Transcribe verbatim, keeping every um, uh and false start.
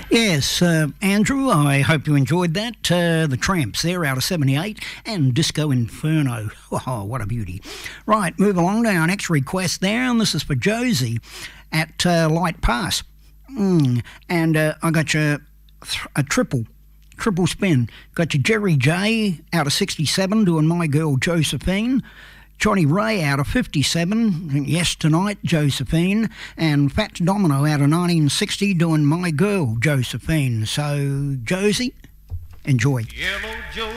Yes, uh, Andrew, I hope you enjoyed that. Uh, the Tramps, they're out of seventy-eight, and Disco Inferno. Oh, what a beauty. Right, move along to our next request there, and this is for Josie at uh, Light Pass. Mm, and uh, I got you th- a triple, triple spin. Got you Jerry J out of sixty-seven doing My Girl Josephine. Johnny Ray out of fifty-seven, Yes Tonight, Josephine, and Fats Domino out of nineteen sixty doing My Girl, Josephine. So, Josie, enjoy. Yellow Joe.